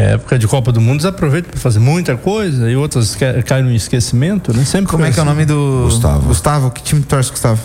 época de Copa do Mundo, eles aproveitam para fazer muita coisa e outras caem no esquecimento, né? Sempre. Como é que é o nome do... Gustavo, que time torce, Gustavo?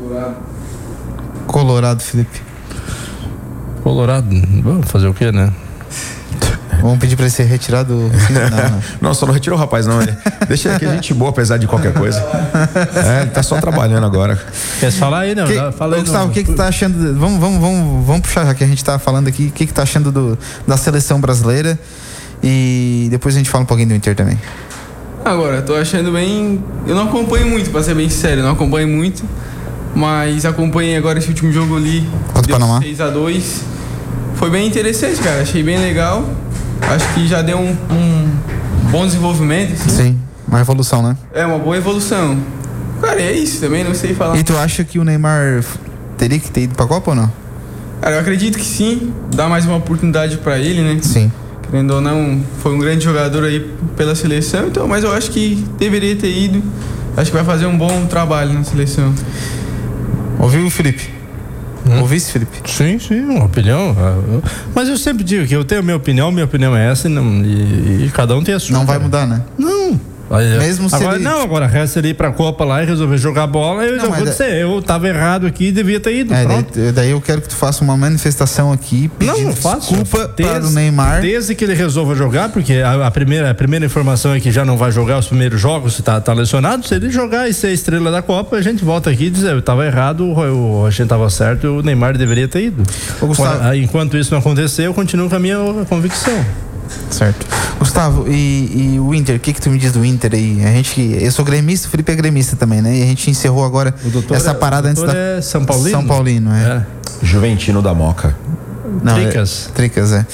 Colorado, Felipe. Colorado, vamos fazer o quê, né? Vamos pedir pra ele ser retirado. Não, só não retirou o rapaz, não. Deixa ele aqui, gente boa, apesar de qualquer coisa. Ele tá só trabalhando agora. Quer falar aí, não? Fala aí, Gustavo, o que tá achando? Vamos puxar, já que a gente tá falando aqui, o que tá achando da seleção brasileira? E depois a gente fala um pouquinho do Inter também. Agora, tô achando bem. Eu não acompanho muito, pra ser bem sincero, não acompanho muito. Mas acompanhei agora esse último jogo ali. Contra o Panamá. 6-2. Foi bem interessante, cara. Achei bem legal. Acho que já deu um bom desenvolvimento. Assim. Sim, uma evolução, né? É, uma boa evolução. Cara, é isso também, não sei falar. E tu acha que o Neymar teria que ter ido pra Copa ou não? Cara, eu acredito que sim. Dá mais uma oportunidade pra ele, né? Sim. Querendo ou não, foi um grande jogador aí pela seleção. Então, mas eu acho que deveria ter ido. Acho que vai fazer um bom trabalho na seleção. Ouviu, Felipe? Ouvisse, Felipe? Sim, uma opinião. Mas eu sempre digo que eu tenho a minha opinião é essa e cada um tem a sua. Não vai mudar, né? Não. Mesmo se agora, ele... Não, agora resta ele ir pra Copa lá e resolver jogar bola. Eu tava errado aqui e devia ter ido. Daí eu quero que tu faça uma manifestação aqui pedindo desculpa para o Neymar. Desde que ele resolva jogar, porque a primeira informação é que já não vai jogar os primeiros jogos, se tá lesionado. Se ele jogar e ser a estrela da Copa, a gente volta aqui e diz: eu tava errado, a gente tava certo, o Neymar deveria ter ido. Enquanto isso não acontecer, eu continuo com a minha convicção. Certo. Gustavo, e o Inter, o que tu me diz do Inter aí? Eu sou gremista, o Felipe é gremista também, né? E a gente encerrou agora essa parada antes da... É São Paulino? São Paulino, é. Juventino da Moca. Não, Tricas, é.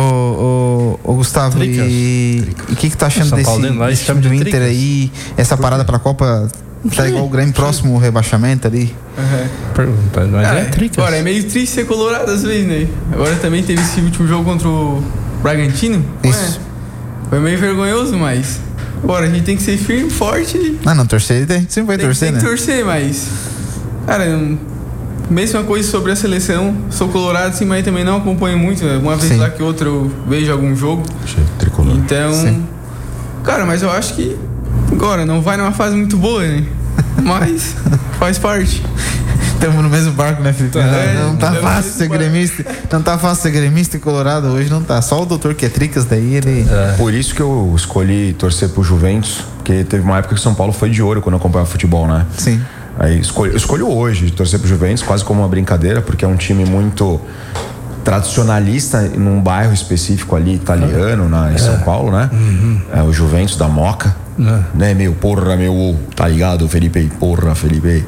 Ô Gustavo, e o que tu tá achando desse time do Inter Tricas aí? Essa parada pra Copa tá igual o Grêmio próximo ao rebaixamento ali? Pergunta, mas é Tricas. Agora, é meio triste ser colorado às vezes, né? Agora também teve esse último jogo contra o Bragantino. Isso. Foi meio vergonhoso, mas agora a gente tem que ser firme, forte. Não, torcer, a gente sempre vai torcer, né? Tem que torcer, mas cara, mesma coisa sobre a seleção. Sou colorado, sim, mas também não acompanho muito. Uma vez lá que outra eu vejo algum jogo. Tricolor. Então, cara, mas eu acho que agora não vai numa fase muito boa, né? Mas faz parte. Estamos no mesmo barco, né, Felipe? Não tá fácil ser gremista. Não tá fácil ser gremista e colorado hoje, não tá. Só o doutor que é Tricas, daí ele... Por isso que eu escolhi torcer pro Juventus, porque teve uma época que São Paulo foi de ouro quando eu acompanhava futebol, né? Sim. Aí eu escolho hoje de torcer pro Juventus, quase como uma brincadeira, porque é um time muito tradicionalista num bairro específico ali, italiano, em São Paulo, né? É o Juventus da Moca. Né, meu, tá ligado, Felipe? Porra, Felipe.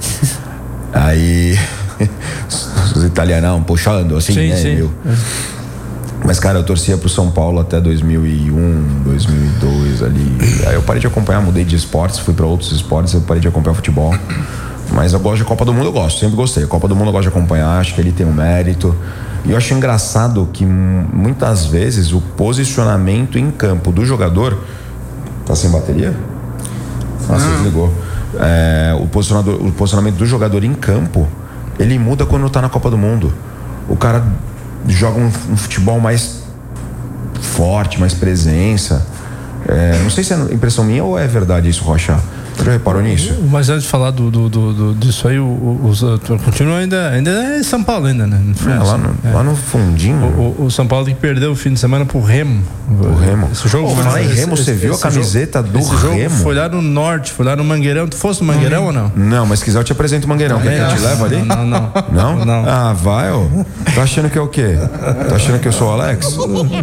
Aí os italianão puxando assim, né, meu? Mas, cara, eu torcia pro São Paulo até 2001, 2002 ali. Aí eu parei de acompanhar, mudei de esportes, fui pra outros esportes, eu parei de acompanhar futebol. Mas eu gosto de Copa do Mundo, eu gosto, sempre gostei. A Copa do Mundo eu gosto de acompanhar, acho que ele tem um mérito. E eu acho engraçado que muitas vezes o posicionamento em campo do jogador... Tá sem bateria? Nossa, desligou. O posicionamento do jogador em campo, ele muda quando tá na Copa do Mundo. O cara joga um futebol mais forte, mais presença. Não sei se é impressão minha ou é verdade isso, Rocha. Você já reparou nisso? Mas antes de falar disso aí, continua ainda é São Paulo ainda, né? Lá no fundinho. O São Paulo que perdeu o fim de semana pro Remo. O Remo. Esse jogo você viu a camiseta do Remo? Foi lá no norte, foi lá no Mangueirão. Tu fosse no Mangueirão ou não? Não, mas se quiser eu te apresento o Mangueirão. Quer que eu te leve ali? Não. Não? Ah, vai, ó. Tá achando que é o quê? Tá achando que eu sou o Alex?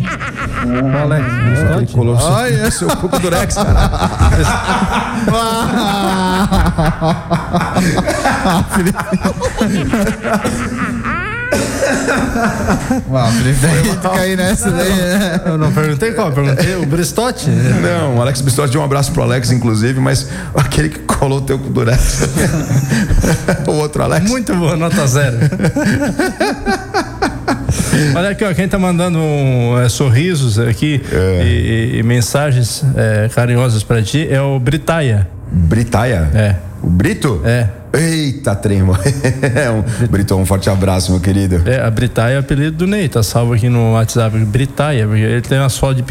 O Alex. Ele colou seu cuco do Rex, cara. Felipe, cair nessa daí, né? Eu não perguntei qual, eu perguntei o Bristotti. Não, o Alex Bristotti deu um abraço pro Alex, inclusive, mas aquele que colou o teu cu do Rex. O outro Alex. Muito boa, nota 0. Olha aqui, ó, quem tá mandando sorrisos aqui e mensagens carinhosas pra ti é o Britaia. Britaia? É. O Brito? É. Eita, tremo. Brito, um forte abraço, meu querido. A Britaia é o apelido do Ney, tá salvo aqui no WhatsApp. Britaia, porque ele tem uma foto de